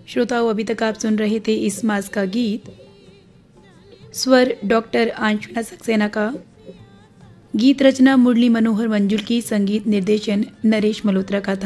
श्रोताओं, अभी तक आप सुन रहे थे इस मास का गीत। स्वर डॉक्टर आंशुना सक्सेना का, गीत रचना मुरली मनोहर मंजुल की, संगीत निर्देशन नरेश मल्होत्रा का था।